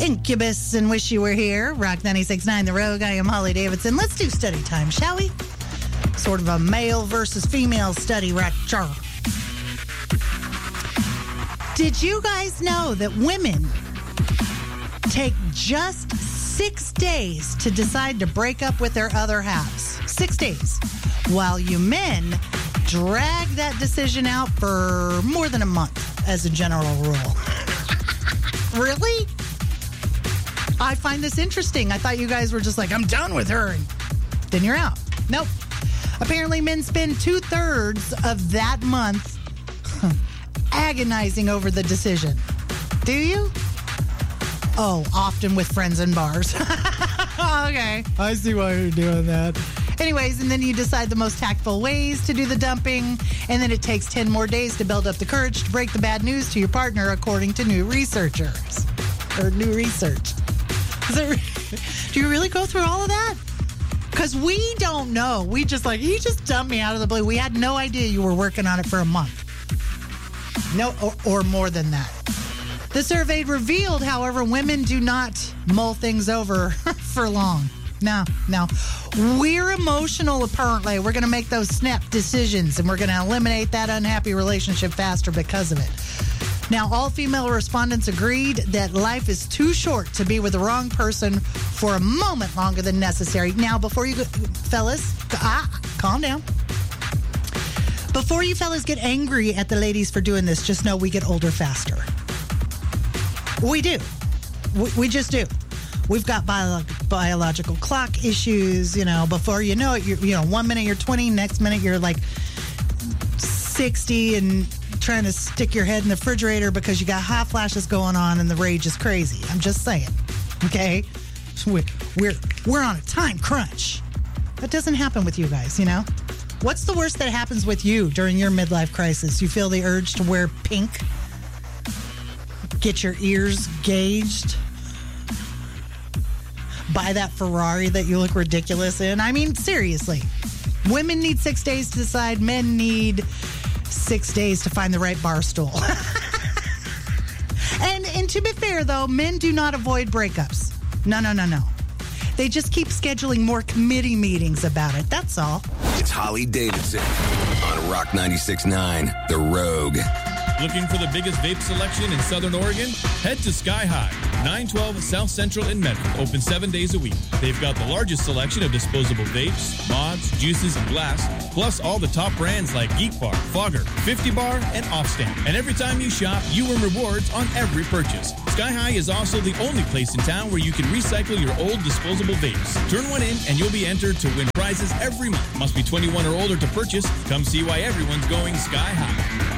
Incubus and Wish You Were Here. Rock 96.9 The Rogue. I am Holly Davidson. Let's do study time, shall we? Sort of a male versus female study right here. Did you guys know that women take just 6 days to decide to break up with their other halves? 6 days. While you men drag that decision out for more than a month as a general rule. Really? I find this interesting. I thought you guys were just like, I'm done with her. And then you're out. Nope. Apparently men spend 2/3 of that month agonizing over the decision. Do you? Oh, often with friends in bars. Okay. I see why you're doing that. Anyways, and then you decide the most tactful ways to do the dumping, and then it takes 10 more days to build up the courage to break the bad news to your partner, according to new researchers. Or new research. Do you really go through all of that? Because we don't know. We just like, you just dumped me out of the blue. We had no idea you were working on it for a month. No, or more than that. The survey revealed, however, women do not mull things over for long. No. We're emotional, apparently. We're going to make those snap decisions, and we're going to eliminate that unhappy relationship faster because of it. Now, all female respondents agreed that life is too short to be with the wrong person for a moment longer than necessary. Now, before you go, fellas, calm down. Before you fellas get angry at the ladies for doing this, just know we get older faster. We do. We just do. We've got biological clock issues, before you know it, you're 1 minute you're 20, next minute you're like 60 and trying to stick your head in the refrigerator because you got hot flashes going on and the rage is crazy. I'm just saying, okay? We're on a time crunch. That doesn't happen with you guys, What's the worst that happens with you during your midlife crisis? You feel the urge to wear pink? Get your ears gauged? Buy that Ferrari that you look ridiculous in? I mean, seriously. Women need 6 days to decide. Men need 6 days to find the right bar stool. And to be fair, though, men do not avoid breakups. No. They just keep scheduling more committee meetings about it. That's all. It's Holly Davidson on Rock 96.9 The Rogue. Looking for the biggest vape selection in Southern Oregon? Head to Sky High, 912 South Central in Medford, open 7 days a week. They've got the largest selection of disposable vapes, mods, juices, and glass, plus all the top brands like Geek Bar, Fogger, 50 Bar, and Offstamp. And every time you shop, you earn rewards on every purchase. Sky High is also the only place in town where you can recycle your old disposable vapes. Turn one in and you'll be entered to win prizes every month. Must be 21 or older to purchase. Come see why everyone's going Sky High.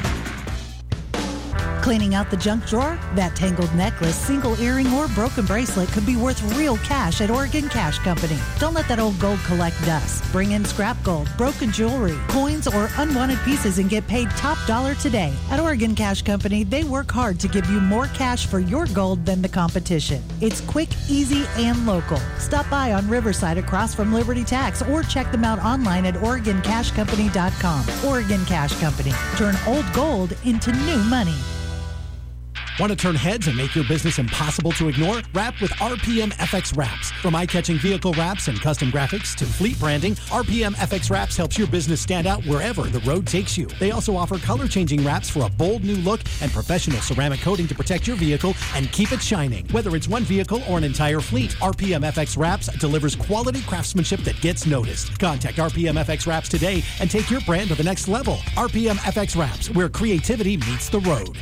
Cleaning out the junk drawer? That tangled necklace, single earring, or broken bracelet could be worth real cash at Oregon Cash Company. Don't let that old gold collect dust. Bring in scrap gold, broken jewelry, coins, or unwanted pieces and get paid top dollar today. At Oregon Cash Company, they work hard to give you more cash for your gold than the competition. It's quick, easy, and local. Stop by on Riverside across from Liberty Tax or check them out online at OregonCashCompany.com. Oregon Cash Company. Turn old gold into new money. Want to turn heads and make your business impossible to ignore? Wrap with RPM FX Wraps. From eye-catching vehicle wraps and custom graphics to fleet branding, RPM FX Wraps helps your business stand out wherever the road takes you. They also offer color-changing wraps for a bold new look and professional ceramic coating to protect your vehicle and keep it shining. Whether it's one vehicle or an entire fleet, RPM FX Wraps delivers quality craftsmanship that gets noticed. Contact RPM FX Wraps today and take your brand to the next level. RPM FX Wraps, where creativity meets the road.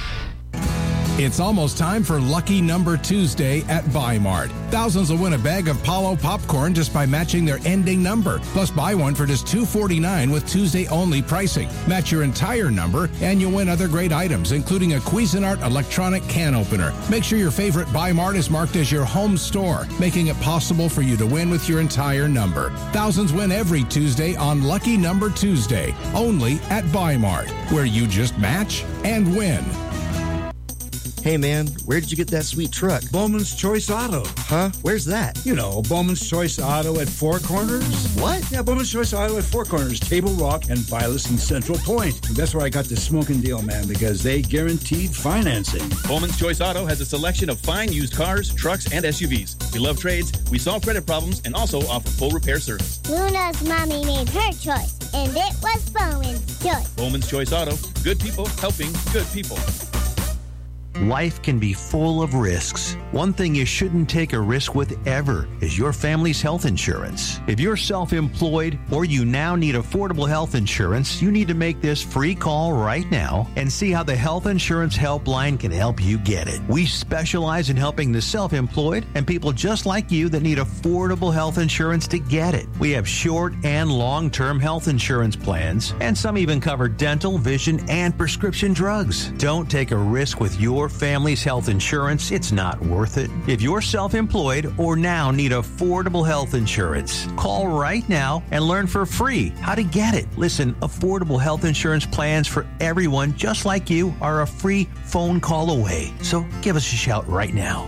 It's almost time for Lucky Number Tuesday at Bi-Mart. Thousands will win a bag of Palo popcorn just by matching their ending number. Plus, buy one for just $2.49 with Tuesday-only pricing. Match your entire number, and you'll win other great items, including a Cuisinart electronic can opener. Make sure your favorite Bi-Mart is marked as your home store, making it possible for you to win with your entire number. Thousands win every Tuesday on Lucky Number Tuesday, only at Bi-Mart, where you just match and win. Hey, man, where did you get that sweet truck? Bowman's Choice Auto. Huh? Where's that? You know, Bowman's Choice Auto at Four Corners. What? Yeah, Bowman's Choice Auto at Four Corners, Table Rock, and Vilas and Central Point. And that's where I got the smoking deal, man, because they guaranteed financing. Bowman's Choice Auto has a selection of fine used cars, trucks, and SUVs. We love trades, we solve credit problems, and also offer full repair service. Luna's mommy made her choice, and it was Bowman's Choice. Bowman's Choice Auto. Good people helping good people. Life can be full of risks. One thing you shouldn't take a risk with ever is your family's health insurance. If you're self-employed or you now need affordable health insurance, you need to make this free call right now and see how the Health Insurance Helpline can help you get it. We specialize in helping the self-employed and people just like you that need affordable health insurance to get it. We have short and long-term health insurance plans, and some even cover dental, vision, and prescription drugs. Don't take a risk with your family's health insurance. It's not worth it. If you're self-employed or now need affordable health insurance, call right now and learn for free how to get it. Listen, affordable health insurance plans for everyone just like you are a free phone call away. So give us a shout right now.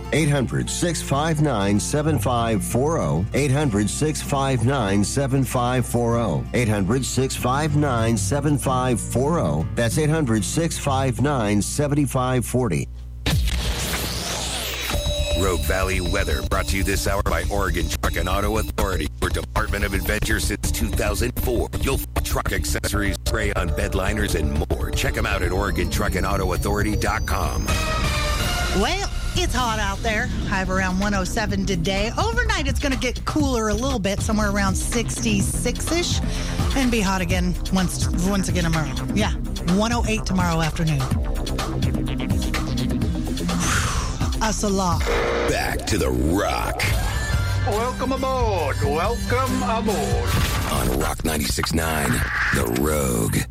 800-659-7540. 800-659-7540. 800-659-7540. That's 800-659-7540. Rogue Valley weather brought to you this hour by Oregon Truck and Auto Authority, your Department of Adventure since 2004. You'll find truck accessories, spray on bed liners, and more. Check them out at OregonTruckandAutoAuthority.com. Well, it's hot out there. High of around 107 today. Overnight, it's going to get cooler a little bit, somewhere around 66-ish, and be hot again once again tomorrow. Yeah, 108 tomorrow afternoon. Us a lot. Back to the Rock. Welcome aboard. Welcome aboard. On Rock 96.9, The Rogue.